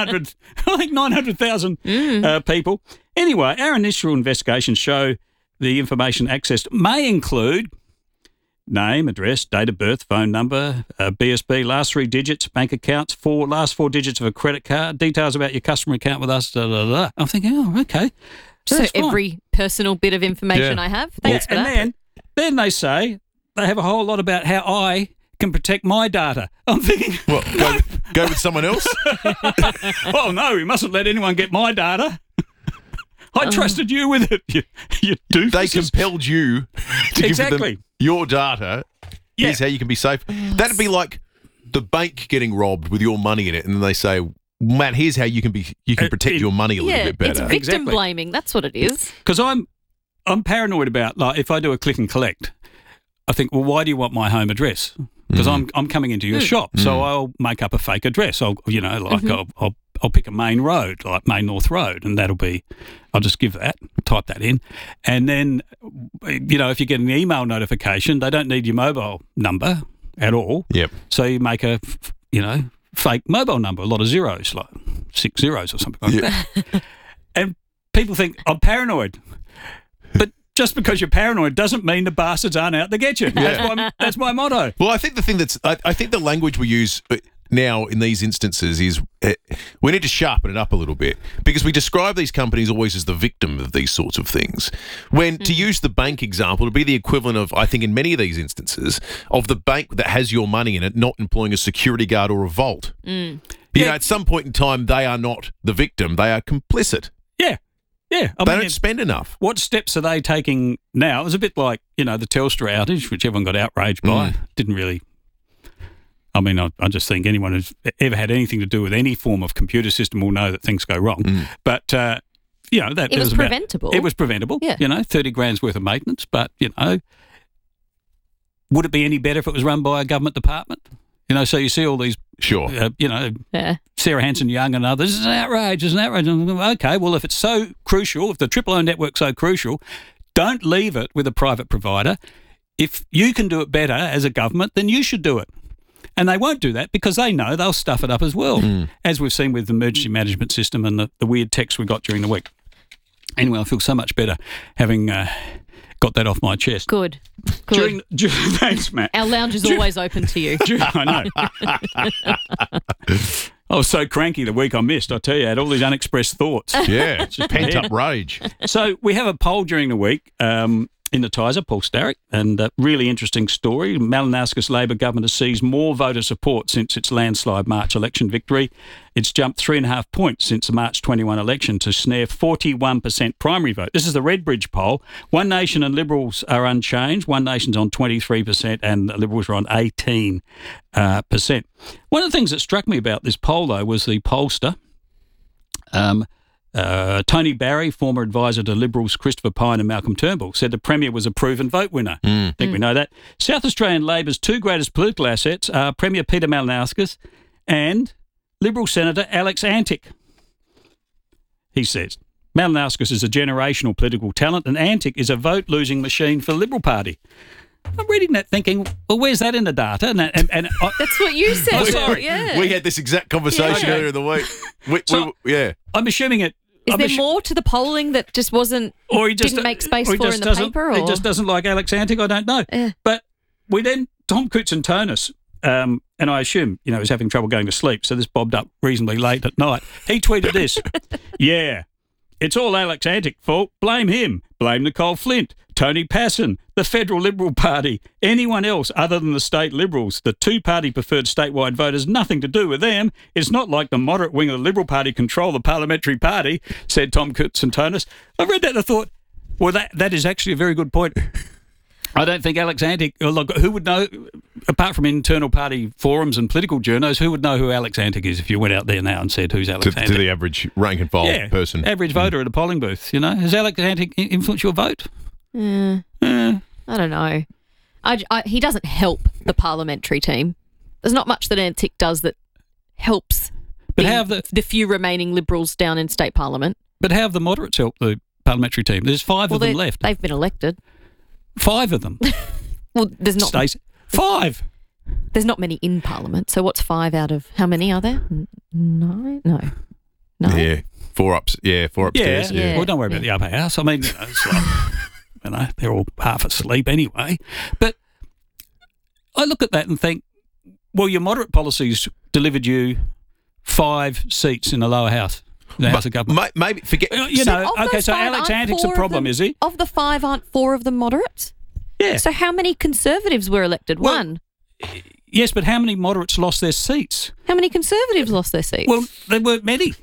900,000 people. Anyway, our initial investigations show the information accessed may include name, address, date of birth, phone number, BSB, last 3 digits, bank accounts, last 4 digits of a credit card, details about your customer account with us, I'm thinking, okay. So every personal bit of information I have. Thanks for that. And then they say they have a whole lot about how I can protect my data. I'm thinking, what? Go with someone else? Oh no, we mustn't let anyone get my data. I trusted you with it. You do. They compelled you to give them your data. Yeah. Here's how you can be safe. That'd be like the bank getting robbed with your money in it, and then they say, Matt, here's how you can protect your money a little bit better. It's victim blaming. That's what it is. Because I'm paranoid about, like, if I do a click and collect, I think, well, why do you want my home address? Because I'm coming into your shop, so I'll make up a fake address. I'll pick a main road, like Main North Road, and I'll just give that, type that in, and then if you get an email notification, they don't need your mobile number at all. Yep. So you make a fake mobile number, a lot of zeros, like 6 zeros or something like that. And people think I'm paranoid. But just because you're paranoid doesn't mean the bastards aren't out to get you. Yeah. That's my motto. Well, I think the thing I think the language we use now in these instances is we need to sharpen it up a little bit, because we describe these companies always as the victim of these sorts of things. When, to use the bank example, to be the equivalent of, I think in many of these instances, of the bank that has your money in it not employing a security guard or a vault. At some point in time, they are not the victim. They are complicit. Yeah. Yeah. They don't spend enough. What steps are they taking now? It was a bit like, the Telstra outage, which everyone got outraged by. Didn't really... I just think anyone who's ever had anything to do with any form of computer system will know that things go wrong. But, that it was preventable. It was preventable. Yeah. 30 grand's worth of maintenance. But, would it be any better if it was run by a government department? So you see all these, Sarah Hanson-Young and others, it's an outrage. Okay, well, if it's so crucial, if the Triple O network's so crucial, don't leave it with a private provider. If you can do it better as a government, then you should do it. And they won't do that because they know they'll stuff it up as well, as we've seen with the emergency management system and the weird texts we got during the week. Anyway, I feel so much better having got that off my chest. Good. Thanks, Matt. Our lounge is always open to you. I know. I was so cranky the week I missed, I tell you. I had all these unexpressed thoughts. Yeah, it's just pent-up rage. So we have a poll during the week. in the Tiser, Paul Starrick, and a really interesting story. Malinauskas Labor government has seized more voter support since its landslide March election victory. It's jumped 3.5 points since the March 21 election to snare 41% primary vote. This is the Redbridge poll. One Nation and Liberals are unchanged. One Nation's on 23% and the Liberals are on 18%. One of the things that struck me about this poll, though, was the pollster, Tony Barry, former advisor to Liberals Christopher Pyne and Malcolm Turnbull, said the Premier was a proven vote winner. I think we know that. South Australian Labor's two greatest political assets are Premier Peter Malinauskas and Liberal Senator Alex Antic. He says, Malinauskas is a generational political talent and Antic is a vote-losing machine for the Liberal Party. I'm reading that thinking, well, where's that in the data? And that's what you said. Sorry. Yeah. We had this exact conversation earlier in the week. I'm assuming it. Is there more to the polling that just wasn't, or he just didn't make space for in the paper? Or? He just doesn't like Alex Antic, I don't know. But we then, Tom Koutsantonis, and I assume, he was having trouble going to sleep, so this bobbed up reasonably late at night. He tweeted this, yeah, it's all Alex Antic fault. Blame him. Blame Nicole Flint, Tony Passon, the Federal Liberal Party, anyone else other than the state Liberals. The two-party preferred statewide vote has nothing to do with them. It's not like the moderate wing of the Liberal Party control the parliamentary party, said Tom Koutsantonis. I read that and I thought, well, that is actually a very good point. I don't think Alex Antic, look, who would know, apart from internal party forums and political journos, who would know who Alex Antic is if you went out there now and said, who's Alex Antic? To the average rank and file person. Average voter at a polling booth, Has Alex Antic influenced your vote? I don't know. He doesn't help the parliamentary team. There's not much that Antic does that helps the few remaining Liberals down in state parliament. But how have the moderates helped the parliamentary team? There's five of them left. They've been elected. 5 of them. Well, there's not... Stacey, 5! There's not many in Parliament, so what's 5 out of... How many are there? 9? No. Yeah, 4 upstairs. Yeah. Well, don't worry about the upper house. I mean, it's like, they're all half asleep anyway. But I look at that and think, well, your moderate policies delivered you 5 seats in the lower house. The House of Government. Maybe forget. So Alex Antic's a problem, is he? Of the 5, aren't 4 of them moderates? Yeah. So how many Conservatives were elected? Well, 1. Yes, but how many moderates lost their seats? How many Conservatives lost their seats? Well, there weren't many.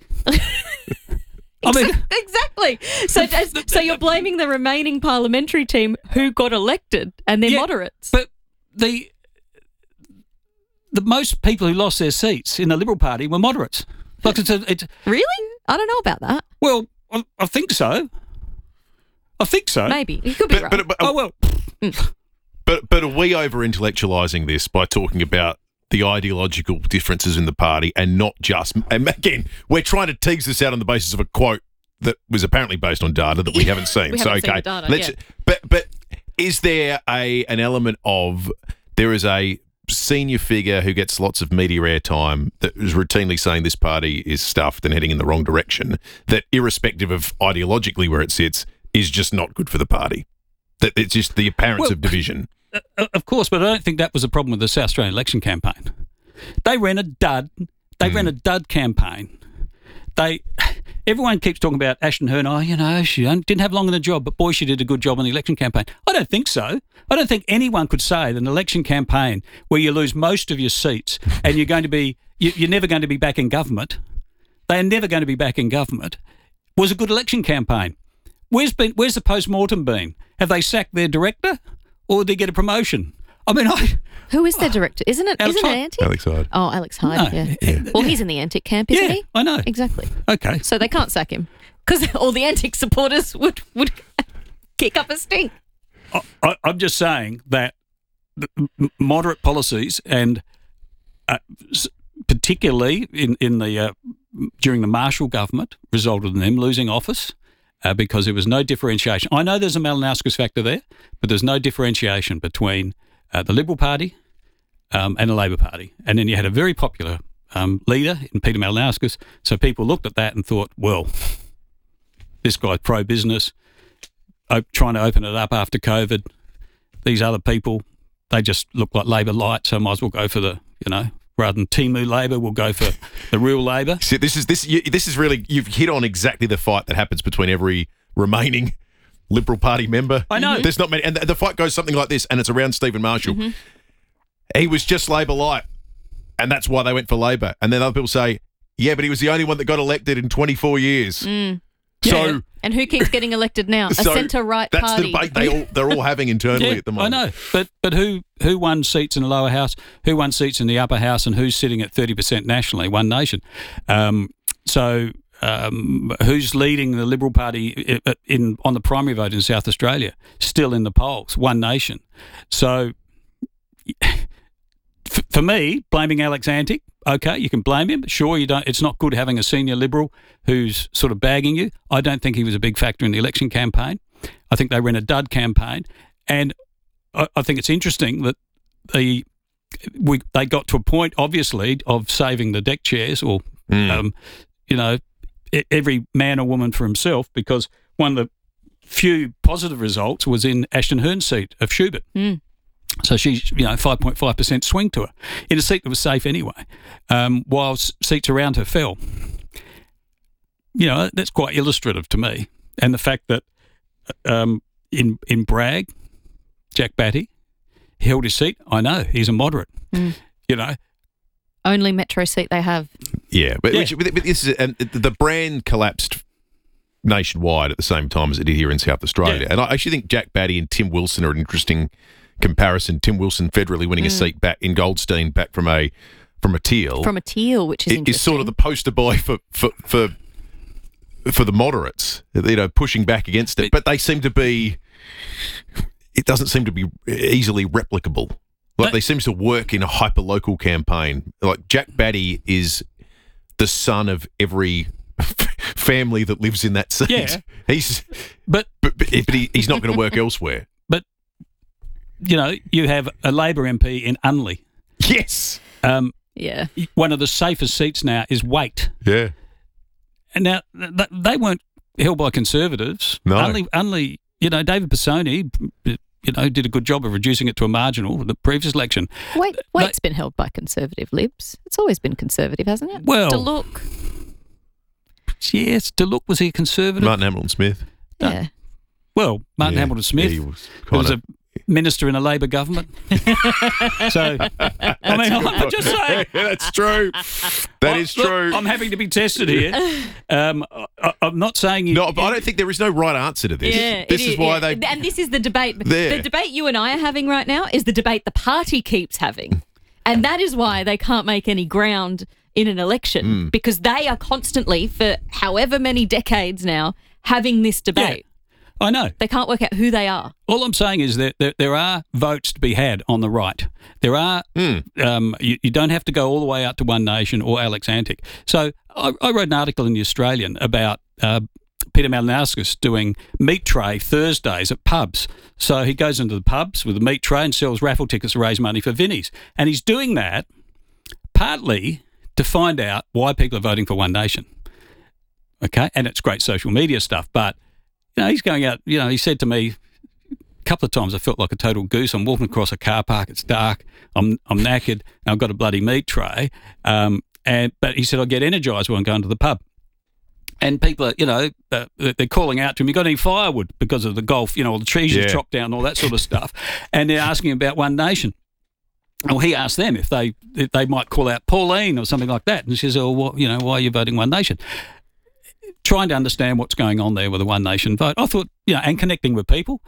Exactly. So you're blaming the remaining parliamentary team who got elected and they're moderates. But the most people who lost their seats in the Liberal Party were moderates. Like Really? I don't know about that. Well, I think so. Maybe. You could be right. But are we over-intellectualising this by talking about the ideological differences in the party and not just... And again, we're trying to tease this out on the basis of a quote that was apparently based on data that we haven't seen. Seen the data, But is there an element of... There is a senior figure who gets lots of media airtime that is routinely saying this party is stuffed and heading in the wrong direction, that irrespective of ideologically where it sits, is just not good for the party. That it's just the appearance of division. Of course, but I don't think that was a problem with the South Australian election campaign. They ran a dud. They ran a dud campaign. Everyone keeps talking about Ashton Hearn. She didn't have long in the job, but boy, she did a good job on the election campaign. I don't think so. I don't think anyone could say that an election campaign where you lose most of your seats and you're never going to be back in government. They are never going to be back in government. Was a good election campaign. Where's the post-mortem been? Have they sacked their director, or did they get a promotion? I mean, who is their director? Isn't it Antic? Alex Hyde. Oh, Alex Hyde. No, yeah. Well, he's in the Antic camp, isn't he? I know. Exactly. Okay. So they can't sack him because all the Antic supporters would kick up a stink. I'm just saying that moderate policies and particularly during the Marshall government resulted in them losing office. Because there was no differentiation. I know there's a Malinauskas factor there, but there's no differentiation between the Liberal Party and the Labor Party. And then you had a very popular leader in Peter Malinauskas, so people looked at that and thought, well, this guy's pro-business, trying to open it up after COVID. These other people, they just look like Labor light, so I might as well go for the, rather than Timu Labor, we'll go for the real Labor. See, this is really, you've hit on exactly the fight that happens between every remaining Liberal Party member. I know. There's not many. And the fight goes something like this, and it's around Stephen Marshall. Mm-hmm. He was just Labor light, and that's why they went for Labor. And then other people say, yeah, but he was the only one that got elected in 24 years. Mm. So, Yeah. And who keeps getting elected now? A centre-right that's party. the debate they're all having internally at the moment. I know, but who won seats in the lower house, who won seats in the upper house, and who's sitting at 30% nationally? One Nation. Who's leading the Liberal Party on the primary vote in South Australia? Still in the polls, One Nation. So for me, blaming Alex Antic, okay, you can blame him. Sure, you don't. It's not good having a senior Liberal who's sort of bagging you. I don't think he was a big factor in the election campaign. I think they ran a dud campaign, and I think it's interesting that they got to a point, obviously, of saving the deck chairs, or every man or woman for himself, because one of the few positive results was in Ashton Hearn's seat of Schubert. Mm. So she's, 5.5% swing to her in a seat that was safe anyway, while seats around her fell. That's quite illustrative to me. And the fact that in Bragg, Jack Batty held his seat. I know, he's a moderate, Only metro seat they have. Yeah, but this is, and the brand collapsed nationwide at the same time as it did here in South Australia. And I actually think Jack Batty and Tim Wilson are an interesting comparison. Tim Wilson federally winning a seat back in Goldstein, back from a Teal. From a Teal, which is interesting. Is sort of the poster boy for the moderates, pushing back against it. But they seem to be. It doesn't seem to be easily replicable. Like they seem to work in a hyper-local campaign. Like Jack Batty is the son of every family that lives in that seat. Yeah. He's not going to work elsewhere. But you have a Labor MP in Unley. Yes. Yeah. One of the safest seats now is Waite. Yeah. And now they weren't held by Conservatives. No. Unley, David Pisoni, did a good job of reducing it to a marginal the previous election. Waite's been held by Conservative Libs. It's always been Conservative, hasn't it? Well, DeLuc. Yes, DeLuc, was he a Conservative? Martin Hamilton-Smith. Yeah. Well, Martin Hamilton-Smith he was a minister in a Labor government. So, I'm just saying. That's true. That is true. Look, I'm having to be tested here. I'm not saying you... No, but I don't think there is no right answer to this. Yeah, this is why they... And this is the debate. There. The debate you and I are having right now is the debate the party keeps having. And that is why they can't make any ground in an election, because they are constantly, for however many decades now, having this debate. Yeah. I know. They can't work out who they are. All I'm saying is that there are votes to be had on the right. There are. You don't have to go all the way out to One Nation or Alex Antic. So I wrote an article in The Australian about Peter Malinauskas doing meat tray Thursdays at pubs. So he goes into the pubs with a meat tray and sells raffle tickets to raise money for Vinnies. And he's doing that partly to find out why people are voting for One Nation. Okay? And it's great social media stuff, but he's going out, he said to me a couple of times, I felt like a total goose. I'm walking across a car park, it's dark, I'm knackered, and I've got a bloody meat tray. But he said, I get energised when I'm going to the pub. And people are, they're calling out to him, you got any firewood because of the golf, all the trees you've chopped down, all that sort of stuff. And they're asking about One Nation. Well, he asked them if they might call out Pauline or something like that. And she says, why are you voting One Nation? Trying to understand what's going on there with the One Nation vote. I thought, and connecting with people,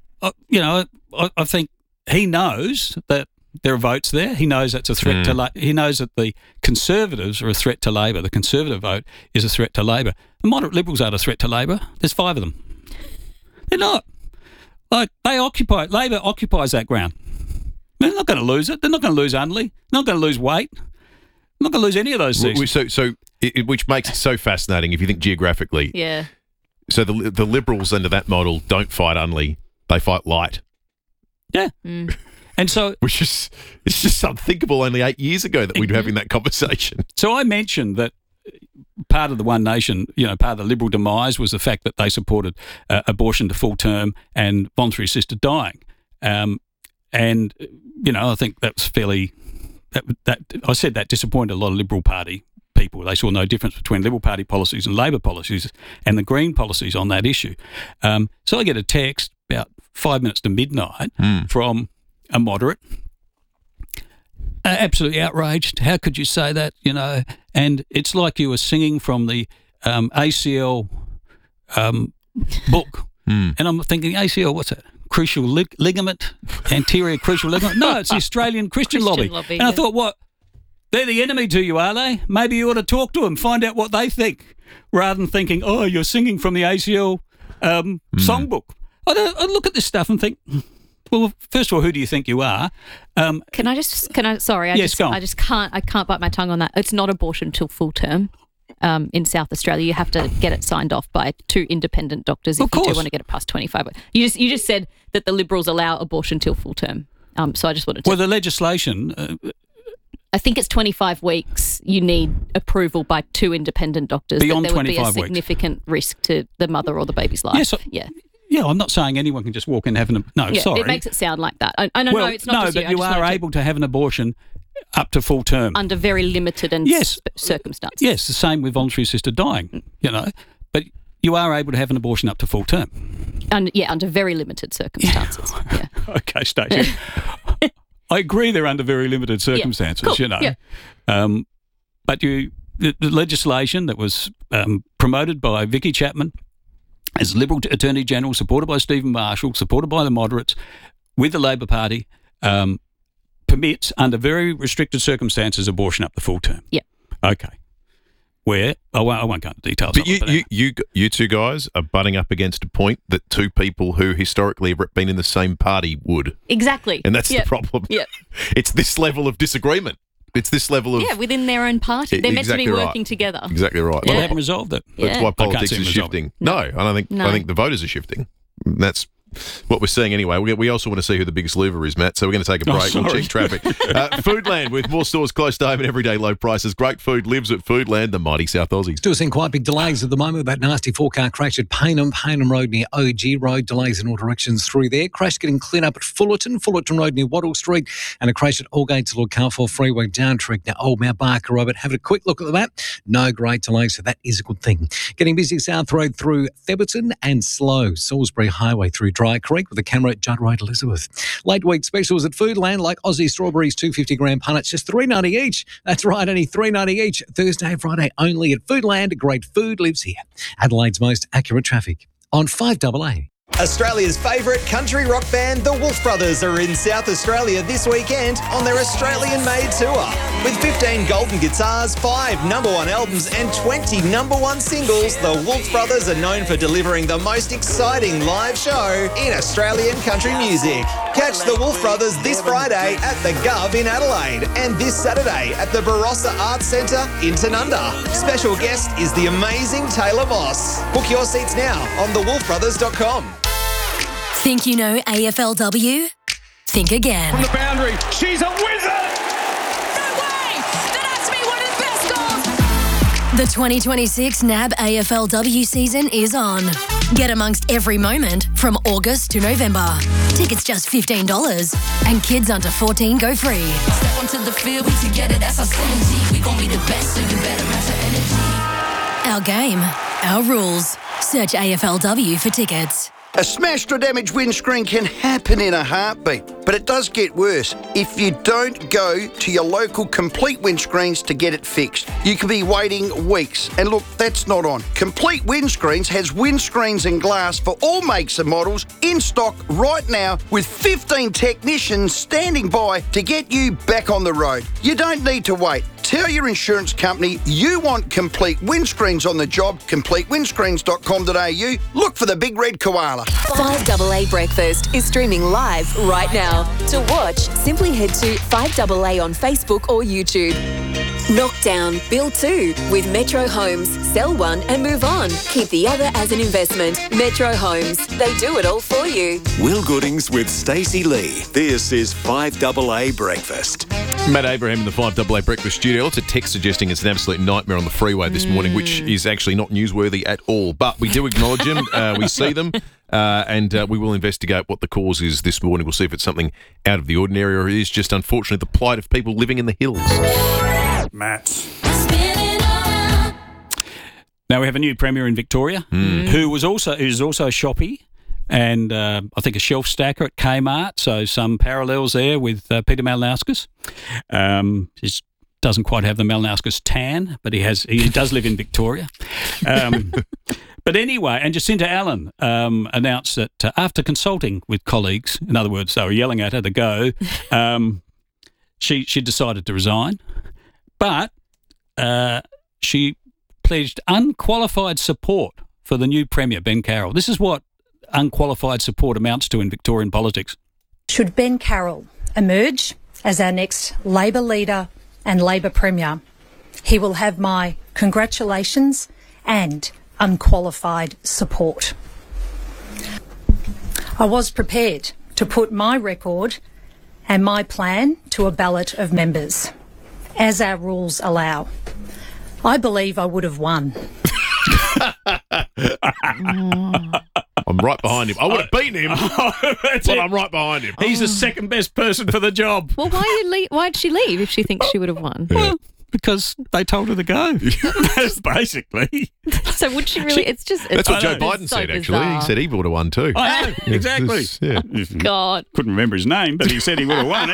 I think he knows that there are votes there. He knows that's a threat to he knows that the Conservatives are a threat to Labor. The Conservative vote is a threat to Labor. The moderate Liberals aren't a threat to Labor. There's 5 of them. They're not. Like, Labor occupies that ground. They're not going to lose it. They're not going to lose Unley. They're not going to lose Waite. They're not going to lose any of those seats. Which makes it so fascinating if you think geographically. Yeah. So the Liberals under that model don't fight Unley, they fight Light. Yeah. And so... it's just unthinkable only 8 years ago that we'd be having that conversation. So I mentioned that part of the One Nation, part of the Liberal demise was the fact that they supported abortion to full term and voluntary assisted dying. And, I think that was fairly... That I said that disappointed a lot of Liberal Party people. They saw no difference between Liberal Party policies and Labor policies and the Green policies on that issue. So I get a text about 5 minutes to midnight from a moderate, absolutely outraged. How could you say that? And it's like you were singing from the ACL book. And I'm thinking, ACL, what's that? Crucial ligament, anterior crucial ligament. No, it's the Australian Christian Lobby. And I thought, what? They're the enemy to you, are they? Maybe you ought to talk to them, find out what they think, rather than thinking, oh, you're singing from the ACL songbook. I look at this stuff and think, well, first of all, who do you think you are? Can I? Sorry, I can't bite my tongue on that. It's not abortion till full term. In South Australia, you have to get it signed off by 2 independent doctors if you do want to get it past 25. You just said that the Liberals allow abortion till full term. So I just wanted to... Well, the legislation... I think it's 25 weeks. You need approval by 2 independent doctors. Beyond that there would be a 25 weeks. significant risk to the mother or the baby's life. Yes, yeah, I'm not saying anyone can just walk in having a... No, yeah, sorry. it makes it sound like that. I know it's not just you. No, but you are able to have an abortion up to full term. Under very limited circumstances. Yes, the same with voluntary assisted dying, But you are able to have an abortion up to full term. Under very limited circumstances. Yeah. Okay, Stacey. I agree they're under very limited circumstances, cool. But the legislation that was promoted by Vicky Chapman as Liberal Attorney General, supported by Stephen Marshall, supported by the moderates, with the Labor Party, permits, under very restricted circumstances, abortion up to full term. Yeah. Okay. Where I won't go into details. But you two guys are butting up against a point that 2 people who historically have been in the same party would. Exactly. And that's the problem. Yep. It's this level of disagreement. It's this level of... within their own party. They're meant to be working together. Exactly right. Well, they haven't resolved it. That's why politics is shifting. No, and I think the voters are shifting. That's what we're seeing anyway. We also want to see who the biggest loser is, Matt, so we're going to take a break. We'll check traffic. Foodland, with more stores close to home and everyday low prices. Great food lives at Foodland, the mighty South Aussies. Still seeing quite big delays at the moment. That nasty 4-car crash at Paynham Road near OG Road. Delays in all directions through there. Crash getting cleared up at Fullerton Road near Wattle Street, and a crash at Aldgate to Lord Carrefour Freeway down Trick near Old Mount Barker Road. But have a quick look at the map. No great delays, so that is a good thing. Getting busy South Road through Theberton and slow Salisbury Highway through Dry Creek with a camera at Judd Road, Elizabeth. Late week specials at Foodland, like Aussie strawberries, 250-gram punnets, just $3.90 each. That's right, only $3.90 each. Thursday, Friday only at Foodland. Great food lives here. Adelaide's most accurate traffic on 5AA. Australia's favourite country rock band, the Wolf Brothers, are in South Australia this weekend on their Australian-made tour. With 15 golden guitars, 5 #1 albums and 20 #1 singles, the Wolf Brothers are known for delivering the most exciting live show in Australian country music. Catch the Wolf Brothers this Friday at the Gov in Adelaide and this Saturday at the Barossa Arts Centre in Tanunda. Special guest is the amazing Taylor Moss. Book your seats now on thewolfbrothers.com. Think you know AFLW? Think again. From the boundary, she's a wizard! No way! That has to be one of the best goals! The 2026 NAB AFLW season is on. Get amongst every moment from August to November. Tickets just $15 and kids under 14 go free. Step onto the field, we together, that's our synergy. We gon' be the best, so you better match our energy. Our game, our rules. Search AFLW for tickets. A smashed or damaged windscreen can happen in a heartbeat, but it does get worse if you don't go to your local Complete Windscreens to get it fixed. You could be waiting weeks, and look, that's not on. Complete Windscreens has windscreens and glass for all makes and models in stock right now, with 15 technicians standing by to get you back on the road. You don't need to wait. Tell your insurance company you want Complete Windscreens on the job. CompleteWindscreens.com.au. Look for the big red koala. 5AA Breakfast is streaming live right now. To watch, simply head to 5AA on Facebook or YouTube. Knockdown, build 2 with Metro Homes. Sell one and move on. Keep the other as an investment. Metro Homes. They do it all for you. Will Goodings with Stacey Lee. This is 5AA Breakfast. Matt Abraham in the 5AA Breakfast studio. Lots of text suggesting it's an absolute nightmare on the freeway this morning, which is actually not newsworthy at all. But we do acknowledge them. We see them. And we will investigate what the cause is this morning. We'll see if it's something out of the ordinary or it is just, unfortunately, the plight of people living in the hills. Matt. Spinning Now we have a new premier in Victoria who's also a shoppie and I think a shelf stacker at Kmart. So some parallels there with Peter Malinauskas. He doesn't quite have the Malinauskas tan, but he does live in Victoria. But anyway, and Jacinta Allen announced that after consulting with colleagues, in other words, they were yelling at her to go, she decided to resign. But she pledged unqualified support for the new Premier, Ben Carroll. This is what unqualified support amounts to in Victorian politics. Should Ben Carroll emerge as our next Labor leader and Labor Premier, he will have my congratulations and unqualified support. I was prepared to put my record and my plan to a ballot of members, as our rules allow. I believe I would have won. I'm right behind him. I would have beaten him, but I'm right behind him. He's the second best person for the job. Well, why'd she leave if she thinks she would have won? Well, because they told her to go. That's basically. So would she really? It's just. That's what Joe Biden said, actually. He said he would have won too. I know, exactly. Yeah. God. Couldn't remember his name, but he said he would have won.